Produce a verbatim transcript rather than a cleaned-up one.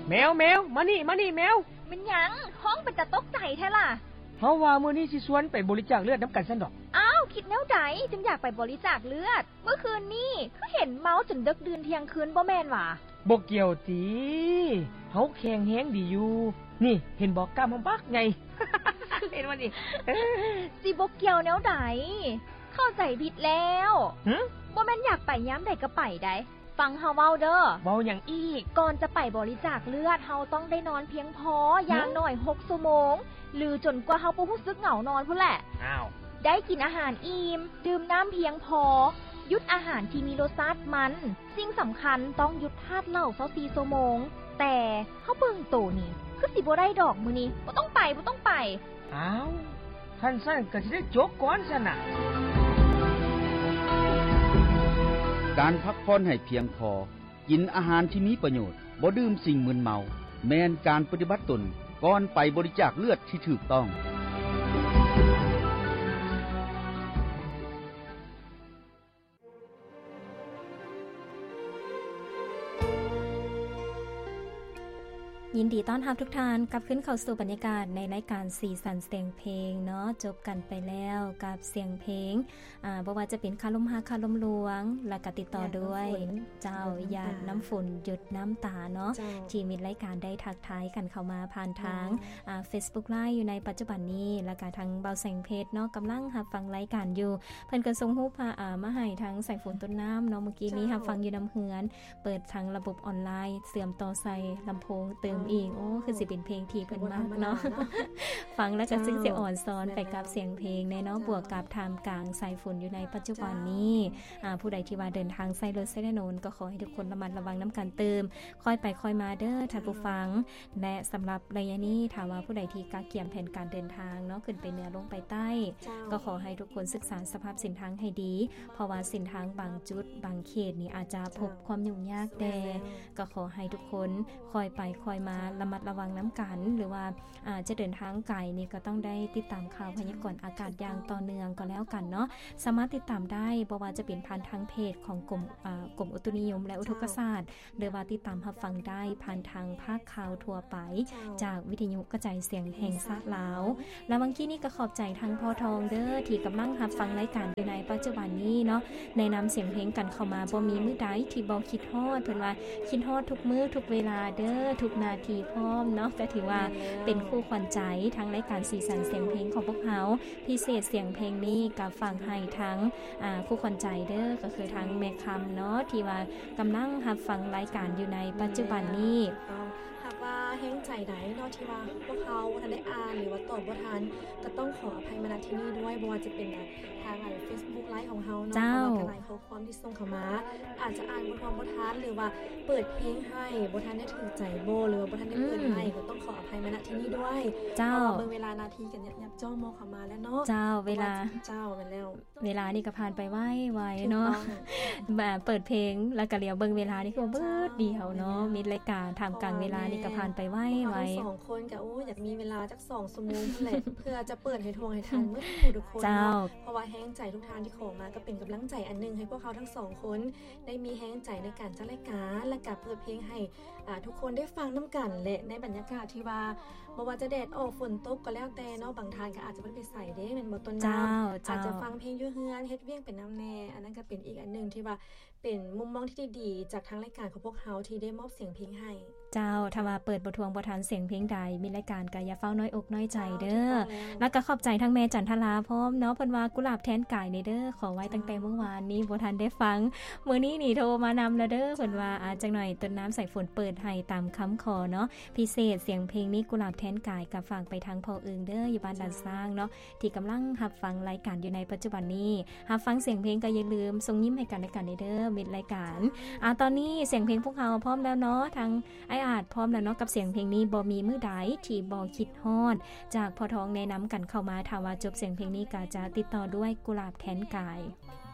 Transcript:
แมวแมวมานี่มานี่แมวเป็นหยังห้องเป็นตาตกใจแท้ล่ะเฮาว่ามื้อนี้สิชวนไปบริจาคเลือดนำกันซั่นดอกอ้าวคิดแนวใดจึงอยากไปบริจาคเลือดเมื่อคืนนี้คือเห็นเมาจนดึกดื่นเที่ยงคืนบ่แม่นว่าบ่เกี่ยวติเฮาแข็งแฮงดีอยู่นี่เห็นบ่กล้ามบักไง เห็นบ่นี่สิบ่เกี่ยวแนวใดเข้าใจผิดแล้วหึบ่แม่นอยากไปยามใดก็ไปได้ฟังเฮาเว้าเด้อเว้าหยังอีกก่อนจะไปบริจาคเลือดเฮาต้องได้นอนเพียงพออย่างน้อยหกชั่วโมงหรือจนกว่าเฮาบ่รู้สึกเหงานอนพุ่นแหละอ้าวได้กินอาหารอิ่มดื่มน้ำเพียงพอหยุดอาหารที่มีรสชาติมันสิ่งสำคัญต้องหยุดทานเหล้ายี่สิบสี่ชั่วโมงแต่เฮาเบิ่งโตนี่คือสิบ่ได้ดอกมื้อนี้บ่ต้องไปบ่ต้องไปอ้าวท่านซั่นก็สิได้จกก่อนซั่นน่ะการพักผ่อนให้เพียงพอกินอาหารที่มีประโยชน์บ่ดื่มสิ่งมึนเมาแม้นการปฏิบัติตนก่อนไปบริจาคเลือดที่ถูกต้องยินดีต้อนรับทุกท่านกลับขึ้นเข้าสู่บรรยากาศในรายการสีสันเสียงเพลงเนาะจบกันไปแล้วกับเสียงเพลงอ่าบ่ว่าจะเป็นคาลมฮักคาลมหลวงและก็ติดต่อด้วยเจ้าหยาดน้ำฝนหยดน้ำตาเนาะที่มีรายการได้ทักทายกันเข้ามาผ่านทางอ่า Facebook Live อยู่ในปัจจุบันนี้แล้วก็ทางเบาแสงเพชรเนาะกำลังรับฟังรายการอยู่เพิ่นก็ส่งรูปมาอ่ามาให้ทางสายฝนต้นน้ำเนาะเมื่อกี้นี้รับฟังอยู่น้ำเฮือนเปิดทางระบบออนไลน์เสื่อมต่อใส่ลำโพงเติมอีกโอ้คือสิเป็นเพลงที่เพิ่นมากเนาะฟังแล้วก็ซึ้งสิอ่อนซ้อนไปกับเสียงเพลงในเนาะบวกกับท่ามกลางสายฝนอยู่ในปัจจุบันนี้อ่าผู้ใดที่ว่าเดินทางใช้รถใช้ถนนก็ขอให้ทุกคนระมัดระวังน้ำกันเติมค่อยไปค่อยมาเด้อท่านผู้ฟังและสำหรับระยะนี้ถ้าว่าผู้ใดที่กะเกี่ยมแผนการเดินทางเนาะขึ้นไปเหนือลงไปใต้ก็ขอให้ทุกคนศึกษาสภาพเส้นทางให้ดีเพราะว่าเส้นทางบางจุดบางเขตนี่อาจจะพบความยุ่งยากแต่ก็ขอให้ทุกคนคอยไปคอยมาระมัดระวังน้ำกันหรือว่าอาจจะเดินทางไกลนี่ก็ต้องได้ติดตามข่าวพยากรณ์อากาศอย่างต่อเนื่องก็แล้วกันเนาะสามารถติดตามได้บ่ว่าจะเป็นผ่านทางเพจของกรมอ่ากรมอุตุนิยมและอุทกศาสตร์หรือว่าติดตามรับฟังได้ผ่านทางภาคข่าวทั่วไปจากวิทยุกระจายเสียงแห่งชาติลาวและบางทีนี่ก็ขอบใจทางพ่อทองเด้อที่กำลังรับฟังรายการอยู่ในปัจจุบันนี้เนาะในนำเสียงเพลงกันเข้ามาบ่มีมื้อใดที่บ่คิดฮอดเพิ่นว่าคิดฮอดทุกมื้อทุกเวลาเด้อทุกนาทีพร้อมเนาะก็ถือว่าเป็นคู่ขวัญใจทั้งรายการสีสันเสียงเพลงของพวกเฮาพิเศษเสียงเพลงนี้กับฟังให้ทั้งอ่าคู่ขวัญใจเด้อก็คือทั้งแม่คำเนาะที่ว่ากำลังรับฟังรายการอยู่ในปัจจุบันนี้หากว่าแห้งใจใดเนาะที่ว่าพวกเขาทันได้อ่านหรือว่าตอบบ่ทันก็ต้องขออภัยมาณที่นี้ด้วยบ่ว่าจะเป็นทาง Facebook Live ของเฮาเนาะเพราะว่าหลายข้อความที่ส่งเข้ามาอาจจะอ่านบ่ทันบ่ทันหรือว่าเปิดเพลงให้บ่ทันได้ถูกใจบ่หรือว่าบ่ทันได้เปิดให้ก็ต้องขออภัยมาณที่นี้ด้วยเจ้าเบิ่งเวลานาทีกันยับจ้องมองเข้ามาแล้วเนาะเจ้าเวลาเจ้าไปแล้วเวลานี่ก็ผ่านไปไวๆเนาะแบบเปิดเพลงแล้วก็เลี้ยวเบิ่งเวลานี่ก็เบิดเดียวเนาะมีรายการท่ามกลางเวลานี่ก็ผ่านไปไวๆสองคนก็โอ้อยากมีเวลาจักสองชั่วโมงนั่นแหละเพื่อจะเปิดให้ทวงให้ทันเมื่อทุกคนเนาะเพราะว่าแห้งใจทุกท่านที่ขอมาก็เป็นกำลังใจอันนึงให้พวกเขาทั้งสองคนได้มีแห้งใจในการจัดรายการและก็เปิดเพลงให้อ่าทุกคนได้ฟังนำกันและในบรรยากาศที่ว่าบ่ว่าจะแดดออกฝนตกก็แล้วแต่เนาะบางทานก็อาจจะบ่ได้ไปใส่เด้แม่นบ่ต้นน้ำอาจจะฟังเพลงอยู่เฮือนเฮ็ดเวียงเป็นน้ำแน่อันนั้นก็เป็นอีกอันนึงที่ว่าเป็นมุมมองที่ดีๆจากทางรายการของพวกเฮาที่ได้มอบเสียงเพลงให้เจ้าถ้าว่าเปิดบ่ทวงบ่ทันเสียงเพลงใดมีรายการก็อย่าเฝ้าน้อยอกน้อยใจเด้อแล้วก็ขอบใจทั้งแม่จันทราพร้อมเนาะเพิ่นว่ากุหลาบแทนกายนี่เด้อขอไว้ตั้งแต่เมื่อวานนี้บ่ทันได้ฟังมื้อนี้นี่โทรมานำแล้วเด้อเพิ่นว่าอาจจักหน่อยต้นน้ำใส่ฝนเปิดให้ตามคำขอเนาะพิเศษเสียงเพลงนี้กุหลาบแทนกายก็ฝากไปทางพ่ออึงเด้ออยู่บ้านด่านสร้างเนาะที่กำลังรับฟังรายการอยู่ในปัจจุบันนี้รับฟังเสียงเพลงก็อย่าลืมส่งยิ้มให้กันและกันเด้อมิดรายการอ่าตอนนี้เสียงเพลงพวกเฮาพร้อมแล้วเนาะทางไอ้อาจพร้อมแล้วเนาะกับเสียงเพลงนี้บ่มีมื้อใดที่บ่คิดฮอดจากพ่อท้องแนะนำกันเข้ามาถ้าว่าจบเสียงเพลงนี้ก็จะติดต่อด้วยกุหลาบแทนกาย